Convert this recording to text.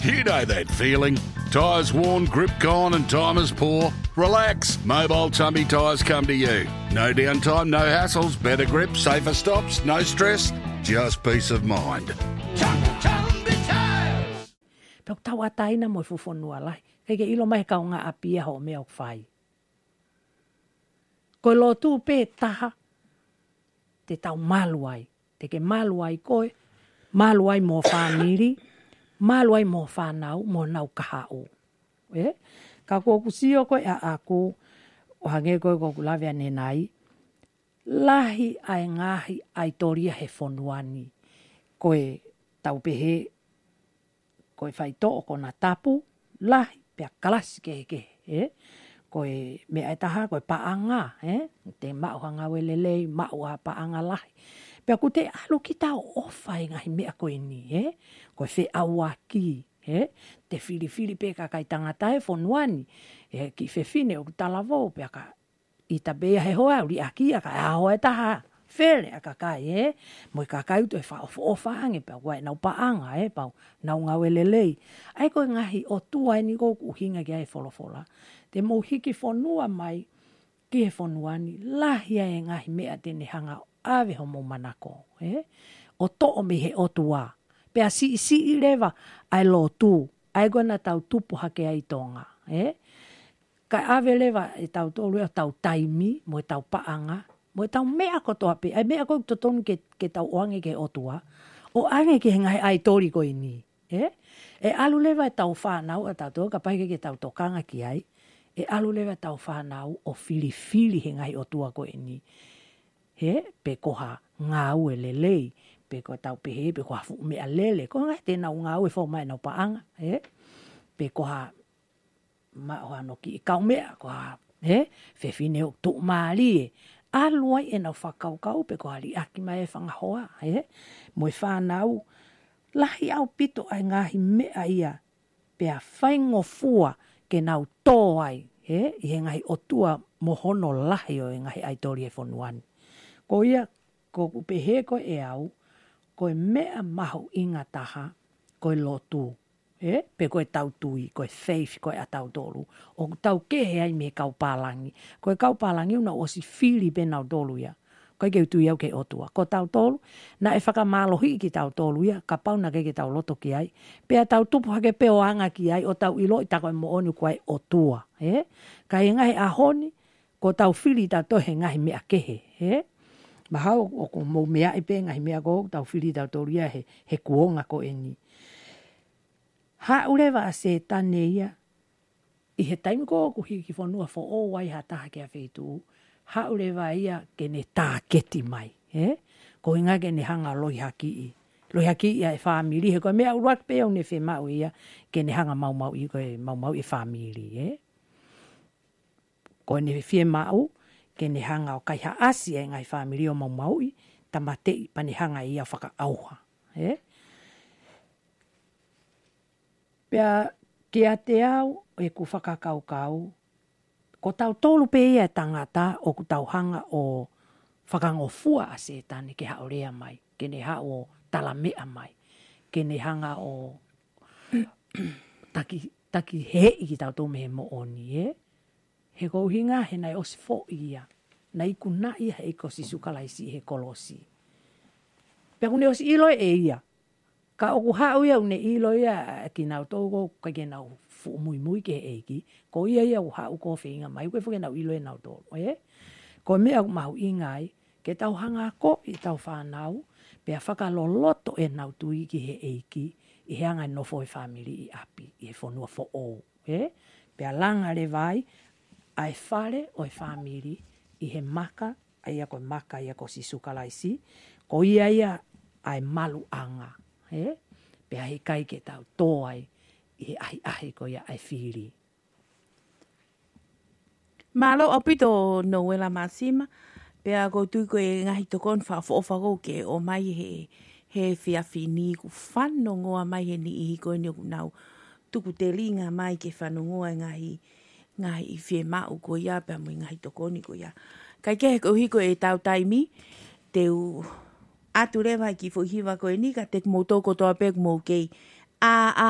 You know that feeling. Tyres worn, grip gone and time is poor? Relax. Mobile Tumby Tyres come to you. No downtime, no hassles, better grip, safer stops, no stress, just peace of mind. Tumby Tyres! Pek tau atai na mo fufonua lai. Kei ilo mai kau ngā apia ho mea o whai. Koe lo tū pē taha. Te tau maluai. Te ke maluai koe. Maluai mō whāniri. Maluai mō whānau mō nau kahao. Ka kōku sio koe a aku. O hange koe kōku lawe ane nai. Lahi ai ngahi ai toria he whonuani. Koe tau pehe. Koe whai tō kona tapu. Lahi pia kalasi ke. Koe mea taha koe paanga. Te mauhanga welelei, mauha paanga lahi. Pia ku te alu ki tau ofa ngahi mea koe ni. Koe whi aua ki. Te whiri pe kai tangata whonuani. Ki whine o talavo pia ka ita bea he hoa uri aki a ka ahoa taha. Where a kakai, Moi kakai uto e wha hange pia koe nau paanga, pau nau ngawelelei. Ai koe ngahi o tua ni kōku hinga ki ai wholofola. Te mou hiki whonua mai ki he whonuani. Lahi ai ngahi mea tene hanga awe homo manako. O to o me he o tua. Pea si rewa ai lo tu. Ai koe na tau tupu hake ai tonga. Kai awe lewa e tau tolu e tau taimi mo e tau paanga. Mo e tau mea kotoa pe. Ai mea koe totonu ke tau oange ke otua. O ange ke ngai ai tori koe ni. E alu lewa e tau whanau a tau toa. Ka paike ke tau tokanga ki ai. E alu lewa e tau whanau o fili he ngai otua koe ni. Pe koha ngau e lelei. Pe koe tau pehe, pe koha fu mea lele. Ko ngai te nau ngau e fo mai nau paanga. Pe koha maoha no ki i kau mea. Koha whewhine o tuk maali e. Aluai e nau whakaukau pe ko hari aki mai e whangahoa. Moi whanau, lahi au pito ai ngahi mea ia. Pea whaingo fua ke nau tō ai. I he ngahi otua mohono lahi o e ngahi aitori e whonuani. Ko ia, ko pehe ko e au, ko e mea mahu inga taha, ko e lotu. Pe koe tau tui, koe faith, koe a tau tolu. O tau kehe ai me kau pālangi. Koe kau pālangi una osi whiri pe nau tolu ia. Koe ke utui au ke otua. Ko tau tolu, na e whakamalohi ki tau tolu ia, ka pauna ke tau loto ki ai. Pea tau tupu hake peo anga ki ai, o tau ilo i tako e mo onu koe otua. Ka e ngahi ahoni, ko tau whiri tau tohe ngahi mea kehe. Mahau, o ko mo mea i pe ngahi mea ko, tau whiri tau tolu ia he kuonga ko e ni. Haurewa a se tane ia, i he taimi ko hiki whanua fo o wai ha taha kia whetu, haurewa ia ke ne tāketi mai. Ko inga ke ne hanga lohi haki i. Lohi haki ia e whamiri, he koe mea uruak peo ne whe mau ia, ke ne hanga mau i koe mau i whamiri. Ko ne whe mau, ke ne hanga o kaiha asi e ngai whamiri o mau i, tamatei pa ne hanga ia whaka auha. Pea kia te au e ku whakakaukau, ko tau tolu pe ia tangata o ku tau hanga o whakangofua a se tane ke haorea mai, ke ne hao o talamea mai, ke ne hanga o taki he i ki tau tō mehe mo oni, He kouhinga he nai osi fo ia, nai kuna ia he iko si sukalaisi he kolosi. Pea kune osi ilo e ia, ka oku hau ia une ilo ia ki nau tōko ka ke nau fu mui ke eiki, ko ia u hau ko whinga mai, koe whuke nau ilo e nau tōko, Ko mea mahu ingai, ke tau hanga ko i tau whanau, pea whakaloloto e nau tui ki he eiki, i he anga nofo e whamiri i api, i he whanua fo o, Pea langa le vai, ai whare o e whamiri, i he maka, ai ako maka, ai ako si sukalaisi, ko ia ai malu anga, Pea he kai ke tau tō ai, i he ahi ko ia ai whiri. Malo apito Noela Masima, pea ko tui ko e ngahi tokon whaafo ke o mai he whiawhini ku whanongoa mai he ni ihi koe ni o nau tuku te ringa mai ke whanongoa ngahi i whi mau ko ia, pea mui ngahi tokoni ko ia. Kai ke he kohiko e tau taimi, teu atu rewa ki fuhiwa ko e ni, ka te mo toko toa pek mo kei a